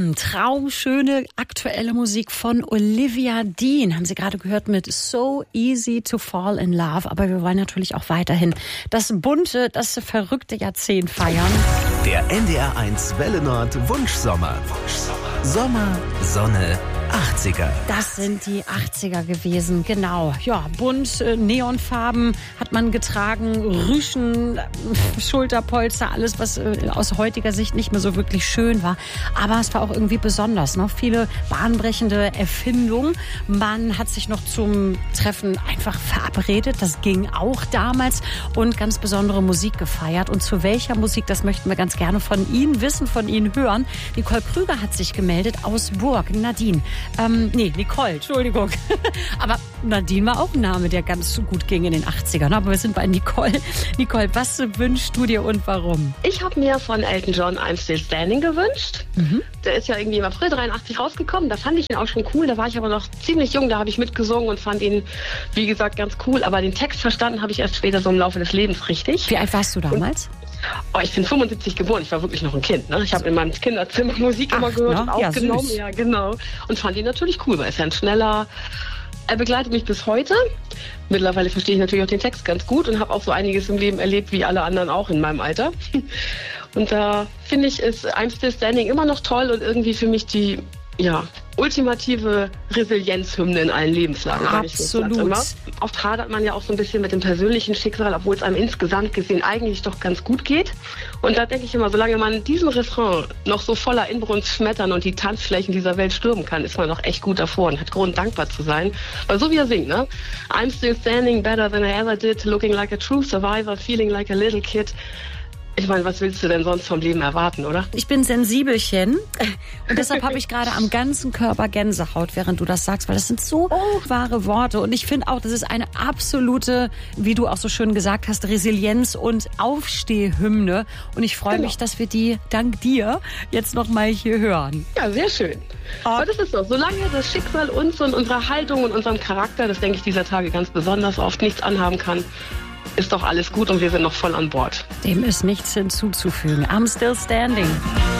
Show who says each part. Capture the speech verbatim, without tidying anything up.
Speaker 1: Mm, traumschöne aktuelle Musik von Olivia Dean. Haben Sie gerade gehört mit So Easy to Fall in Love. Aber wir wollen natürlich auch weiterhin das bunte, das verrückte Jahrzehnt feiern.
Speaker 2: Der N D R eins Welle Nord Wunschsommer. Wunschsommer. Sommer, Sonne, achtziger.
Speaker 1: Das sind die achtziger gewesen, genau. Ja, bunt, äh, Neonfarben hat man getragen, Rüschen, äh, Schulterpolster, alles, was äh, aus heutiger Sicht nicht mehr so wirklich schön war. Aber es war auch irgendwie besonders, ne? Viele bahnbrechende Erfindungen. Man hat sich noch zum Treffen einfach verabredet. Das ging auch damals und ganz besondere Musik gefeiert. Und zu welcher Musik, das möchten wir ganz gerne von Ihnen wissen, von Ihnen hören. Nicole Krüger hat sich gemeldet aus Burg. Nadine. Ähm, nee, Nicole, Entschuldigung. Aber Nadine war auch ein Name, der ganz gut ging in den achtzigern. Aber wir sind bei Nicole. Nicole, was wünschst du dir und warum?
Speaker 3: Ich habe mir von Elton John I'm Still Standing gewünscht. Mhm. Der ist ja irgendwie im April dreiundachtzig rausgekommen. Da fand ich ihn auch schon cool. Da war ich aber noch ziemlich jung. Da habe ich mitgesungen und fand ihn, wie gesagt, ganz cool. Aber den Text verstanden habe ich erst später so im Laufe des Lebens richtig.
Speaker 1: Wie alt warst du damals? Und
Speaker 3: Oh, ich bin fünfundsiebzig geboren, ich war wirklich noch ein Kind. Ne? Ich habe in meinem Kinderzimmer Musik
Speaker 1: Ach,
Speaker 3: immer gehört
Speaker 1: ja?
Speaker 3: und aufgenommen.
Speaker 1: Ja,
Speaker 3: ja, genau. Und fand ihn natürlich cool, weil er ist ja ein schneller. Er begleitet mich bis heute. Mittlerweile verstehe ich natürlich auch den Text ganz gut und habe auch so einiges im Leben erlebt, wie alle anderen auch in meinem Alter. Und da finde ich, ist I'm Still Standing immer noch toll und irgendwie für mich die, ja, ultimative Resilienzhymne in allen Lebenslagen.
Speaker 1: Absolut.
Speaker 3: Ich immer. Oft hadert man ja auch so ein bisschen mit dem persönlichen Schicksal, obwohl es einem insgesamt gesehen eigentlich doch ganz gut geht. Und da denke ich immer, solange man diesen Refrain noch so voller Inbrunst schmettern und die Tanzflächen dieser Welt stürmen kann, ist man noch echt gut davor und hat Grund, dankbar zu sein. Weil so wie er singt, ne? I'm still standing better than I ever did, looking like a true survivor, feeling like a little kid. Ich meine, was willst du denn sonst vom Leben erwarten, oder?
Speaker 1: Ich bin Sensibelchen und deshalb habe ich gerade am ganzen Körper Gänsehaut, während du das sagst, weil das sind so oh. wahre Worte und ich finde auch, das ist eine absolute, wie du auch so schön gesagt hast, Resilienz- und Aufstehhymne und ich freue genau. mich, dass wir die dank dir jetzt noch mal hier hören.
Speaker 3: Ja, sehr schön. Oh. Aber das ist so, solange das Schicksal uns und unserer Haltung und unserem Charakter, das denke ich dieser Tage ganz besonders oft, nichts anhaben kann, ist doch alles gut und wir sind noch voll an Bord.
Speaker 1: Dem ist nichts hinzuzufügen. I'm still standing.